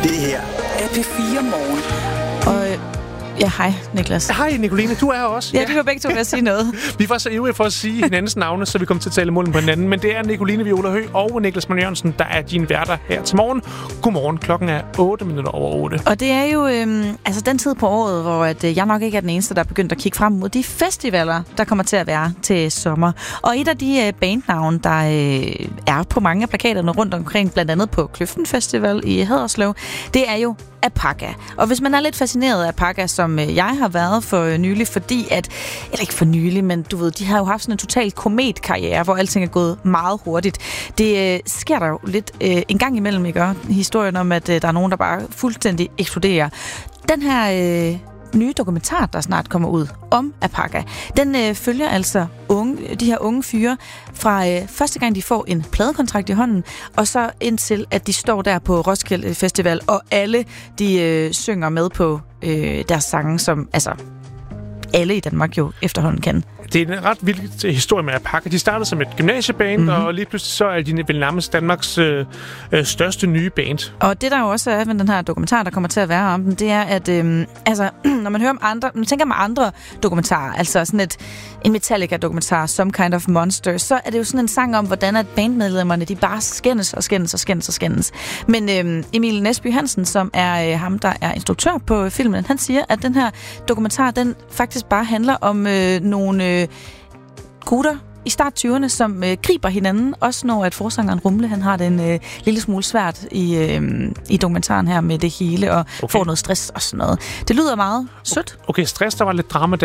Det her er P4 Morgen. Og ja, hej Niklas. Hej Nicoline, du er her også. Ja, vi var begge to ved at sige noget. Vi var så ivrige for at sige hinandens navne, så vi kom til at tale munden på hinanden. Men det er Nicoline Viola Høgh og Niklas Malm Jørgensen, der er dine værter her til morgen. Godmorgen, klokken er 8:08. Og det er jo den tid på året, hvor jeg nok ikke er den eneste, der er begyndt at kigge frem mod de festivaler, der kommer til at være til sommer. Og et af de bandnavne, der er på mange af plakaterne rundt omkring, blandt andet på Kløften Festival i Haderslev, det er jo Apaka. Og hvis man er lidt fascineret af Apaka, som jeg har været for nylig, fordi at, eller ikke for nylig, men du ved, de har jo haft sådan en total kometkarriere, hvor alting er gået meget hurtigt. Det sker der jo lidt en gang imellem, ikke? Historien om, at der er nogen, der bare fuldstændig eksploderer. Den her nye dokumentar, der snart kommer ud om Apaka, den følger altså de her unge fyre fra første gang, de får en pladekontrakt i hånden, og så indtil, at de står der på Roskilde Festival, og alle de synger med på deres sange, som altså alle i Danmark jo efterhånden kan. Det er en ret vild historie med Apaka. De startede som et gymnasierband, og lige pludselig så er de vel nærmest Danmarks største nye band. Og det der jo også er med den her dokumentar, der kommer til at være om den, det er, at når man hører om andre, man tænker med andre dokumentarer, altså sådan en Metallica-dokumentar, Some Kind of Monster, så er det jo sådan en sang om, hvordan at bandmedlemmerne, de bare skændes. Men Emil Næsby Hansen, som er ham, der er instruktør på filmen, han siger, at den her dokumentar, den faktisk bare handler om nogle gutter i start 20'erne, som griber hinanden, også når at forsangeren Rumle, han har det en lille smule svært i dokumentaren her med det hele, og får noget stress og sådan noget. Det lyder meget sødt. Okay, stress, der var lidt drama